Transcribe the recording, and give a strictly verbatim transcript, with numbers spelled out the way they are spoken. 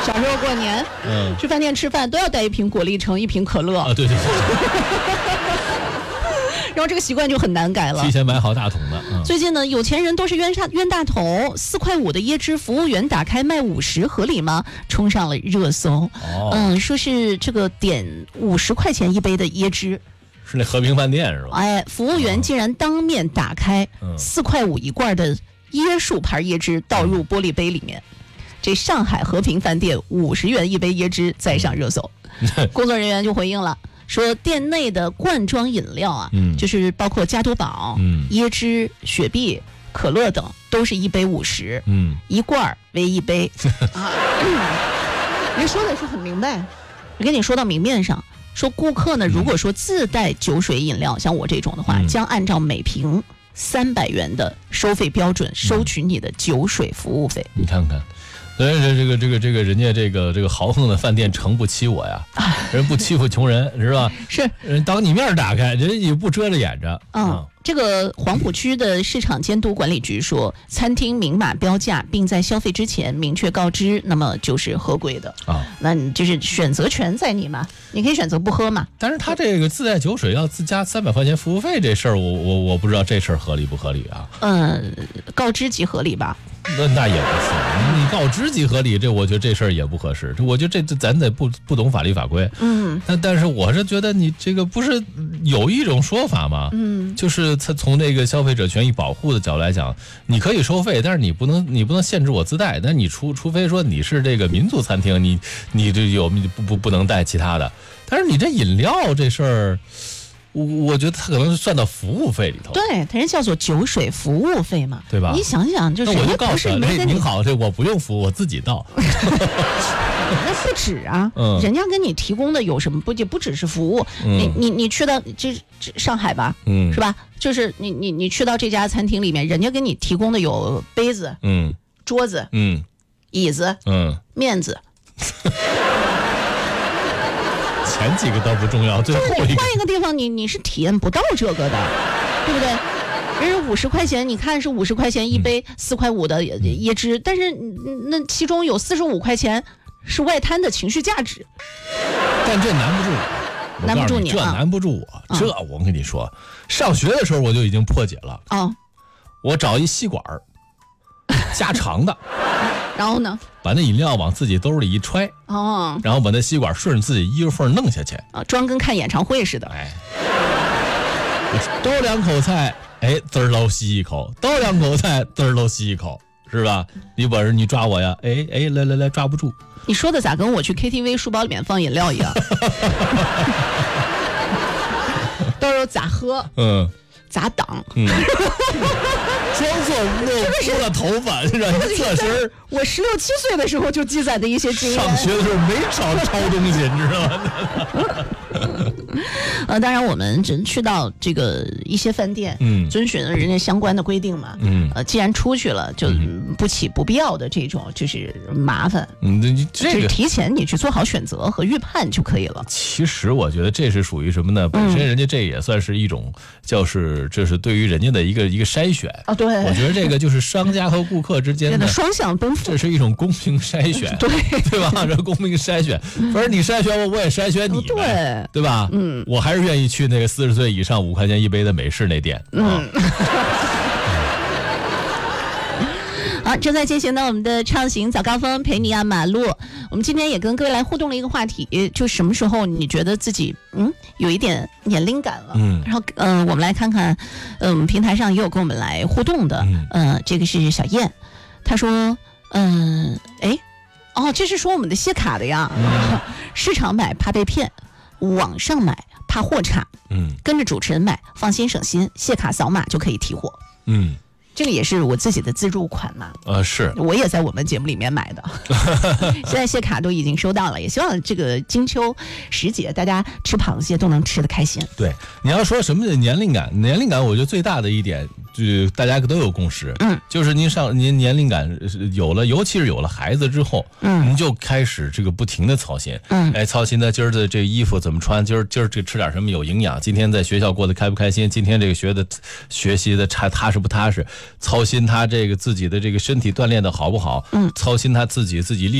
小时候过年，嗯，去饭店吃饭都要带一瓶果粒橙，一瓶可乐啊，对对对。 然后这个习惯就很难改了。 提前买好大桶的。 嗯、最近呢，有钱人都是冤大冤大头，四块五的椰汁，服务员打开卖五十，合理吗？冲上了热搜。哦、嗯，说是这个点五十块钱一杯的椰汁， 是那和平饭店是吧？ 哎，服务员竟然当面打开四块五一罐的椰树牌椰汁，倒入玻璃杯里面。这上海和平饭店五十元一杯椰汁再上热搜，工作人员就回应了。说店内的罐装饮料啊，嗯、就是包括加多宝、嗯、椰汁、雪碧、可乐等，都是一杯五十，嗯，一罐为一杯。啊，人说的是很明白，我跟你说到明面上，说顾客呢，如果说自带酒水饮料，嗯、像我这种的话，嗯、将按照每瓶三百元的收费标准收取你的酒水服务费。 你看看。所以这个这个这个人家这个这个豪横的饭店诚不欺我呀，人不欺负穷人是吧？ 是， 人当你面打开，人也不遮着掩着。 嗯，嗯这个黄浦区的市场监督管理局说，餐厅明码标价，并在消费之前明确告知，那么就是合规的啊。那你就是选择权在你嘛，你可以选择不喝嘛。 但是他这个自带酒水要自加三百块钱服务费这事儿，我我我不知道这事儿合理不合理啊？ 嗯，告知即合理吧。 那那也不是，你告知即合理，这我觉得这事儿也不合适。我觉得这这咱得不不懂法律法规。嗯，但但是我是觉得你这个不是有一种说法吗？嗯，就是他从这个消费者权益保护的角度来讲，你可以收费，但是你不能你不能限制我自带。但你除除非说你是这个民族餐厅，你你这有不不不能带其他的。但是你这饮料这事儿。我我觉得它可能是算到服务费里头， 对，它是叫做酒水服务费嘛， 对吧？ 你想想，就是我就告诉你，哎，您好，这我不用服务，我自己倒。 那不止啊，嗯、人家跟你提供的有什么不也不只是服务，嗯、你你你去到这这上海吧，嗯，是吧？就是你你你去到这家餐厅里面，人家给你提供的有杯子，嗯，桌子，嗯，椅子，嗯，面子。 前几个倒不重要，最后一个换一个地方你你是体验不到这个的，对不对？人家五十块钱，你看是五十块钱一杯四块五的椰汁，但是那其中有四十五块钱是外滩的情绪价值。 但这难不住我， 难不住你， 这难不住我。啊、这我跟你说，上学的时候我就已经破解了啊！我找一吸管加长的。 然后呢？ 把那饮料往自己兜里一揣，哦，然后把那吸管顺着自己衣服缝弄下去， 啊，装跟看演唱会似的。 哎，兜两口菜，哎，滋儿喽吸一口；兜两口菜，滋儿喽吸一口，是吧？你本事你抓我呀？哎哎，来来来，抓不住。 你说的咋跟我去 K T V 书包里面放饮料一样？到时候咋喝？嗯，咋挡？嗯。 装作露出了头发，让你侧身。 我十六七岁的时候就积攒的一些经验。 上学的时候没少抄东西，你知道吗？ 呃，当然我们只去到这个一些饭店，嗯，遵循人家相关的规定嘛，嗯，呃，既然出去了，就不起不必要的这种就是麻烦， 嗯，这个就是提前你去做好选择和预判就可以了。 其实我觉得这是属于什么呢？本身人家这也算是一种，就是这是对于人家的一个一个筛选啊。对， 我觉得这个就是商家和顾客之间的双向奔赴， 这是一种公平筛选， 对对吧？这公平筛选，不是你筛选我，我也筛选你， 对对吧？嗯，我还是愿意去那个四十岁以上五块钱一杯的美式那店。嗯。啊好，正在进行的我们的畅行早高峰陪你压马路，我们今天也跟各位来互动了一个话题，就什么时候你觉得自己嗯有一点年龄感了？嗯，然后嗯、呃，我们来看看，嗯、呃，平台上也有跟我们来互动的，嗯、呃，这个是小燕，她说，嗯、呃，哎，哦，这是说我们的谢卡的呀，嗯、市场买怕被骗，网上买怕货差，嗯，跟着主持人买放心省心，谢卡扫码就可以提货，嗯。这个也是我自己的自助款嘛， 呃，是我也在我们节目里面买的，现在谢卡都已经收到了，也希望这个金秋时节大家吃螃蟹都能吃得开心。 对，你要说什么年龄感，年龄感我觉得最大的一点就是大家都有共识，嗯，就是您上您年龄感有了，尤其是有了孩子之后，嗯，您就开始这个不停的操心，嗯，哎，操心的今儿的这衣服怎么穿，今儿今儿这吃点什么有营养，今天在学校过得开不开心，今天这个学的学习的踏踏实不踏实。操心他这个自己的这个身体锻炼的好不好，嗯，操心他自己自己力